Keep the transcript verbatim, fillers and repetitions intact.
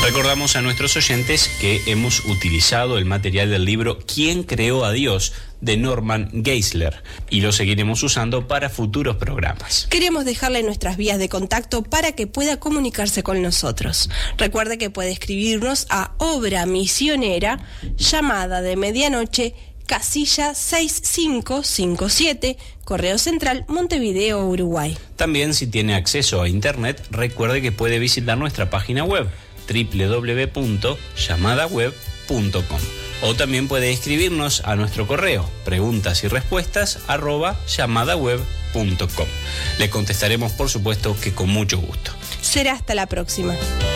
Recordamos a nuestros oyentes que hemos utilizado el material del libro ¿Quién creó a Dios?, de Norman Geisler, y lo seguiremos usando para futuros programas. Queremos dejarle nuestras vías de contacto para que pueda comunicarse con nosotros. Recuerde que puede escribirnos a Obra Misionera, Llamada de Medianoche, casilla seis cinco cinco siete, Correo Central, Montevideo, Uruguay. También, si tiene acceso a internet, recuerde que puede visitar nuestra página web doble u doble u doble u punto llamada web punto com, o también puede escribirnos a nuestro correo preguntas y respuestas arroba llamadaweb punto com. Le contestaremos, por supuesto, que con mucho gusto. Será hasta la próxima.